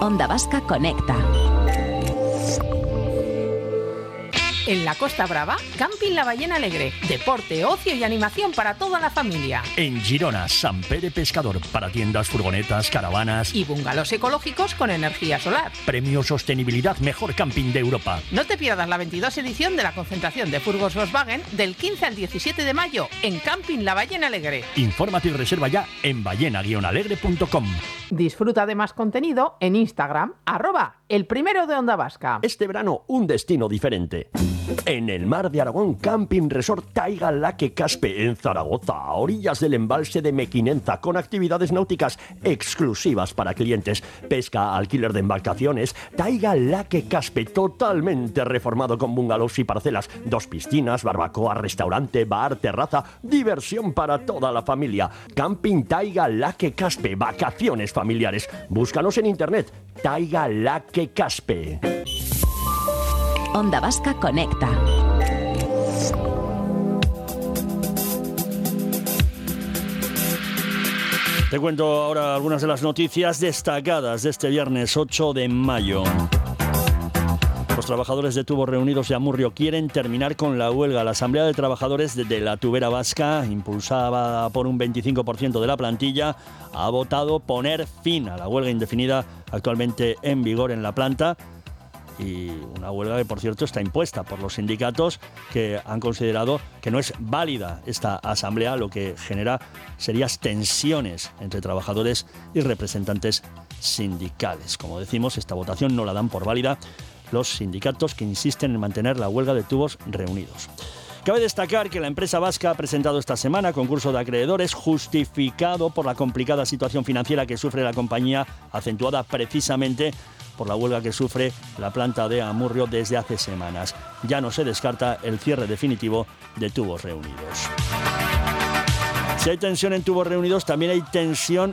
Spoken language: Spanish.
Onda Vasca Conecta. En la Costa Brava, Camping La Ballena Alegre. Deporte, ocio y animación para toda la familia. En Girona, Sant Pere Pescador, para tiendas, furgonetas, caravanas y bungalows ecológicos con energía solar. Premio Sostenibilidad Mejor Camping de Europa. No te pierdas la 22 edición de la concentración de furgos Volkswagen del 15 al 17 de mayo en Camping La Ballena Alegre. Infórmate y reserva ya en ballena-alegre.com. Disfruta de más contenido en Instagram, @elprimero de Onda Vasca. Este verano, un destino diferente. En el Mar de Aragón, Camping Resort Taiga Laque Caspe, en Zaragoza, a orillas del embalse de Mequinenza, con actividades náuticas exclusivas para clientes, pesca, alquiler de embarcaciones. Taiga Laque Caspe, totalmente reformado con bungalows y parcelas, 2 piscinas, barbacoa, restaurante, bar, terraza, diversión para toda la familia. Camping Taiga Laque Caspe, vacaciones familiares. Búscanos en internet, Taiga Laque Caspe. Onda Vasca Conecta. Te cuento ahora algunas de las noticias destacadas de este viernes 8 de mayo. Los trabajadores de Tubos Reunidos de Amurrio quieren terminar con la huelga. La Asamblea de Trabajadores de la Tubera Vasca, impulsada por un 25% de la plantilla, ha votado poner fin a la huelga indefinida actualmente en vigor en la planta. Y una huelga que, por cierto, está impuesta por los sindicatos, que han considerado que no es válida esta asamblea, lo que genera serias tensiones entre trabajadores y representantes sindicales. Como decimos, esta votación no la dan por válida los sindicatos, que insisten en mantener la huelga de Tubos Reunidos. Cabe destacar que la empresa vasca ha presentado esta semana concurso de acreedores justificado por la complicada situación financiera que sufre la compañía, acentuada precisamente por la huelga que sufre la planta de Amurrio desde hace semanas. Ya no se descarta el cierre definitivo de Tubos Reunidos. Si hay tensión en Tubos Reunidos, también hay tensión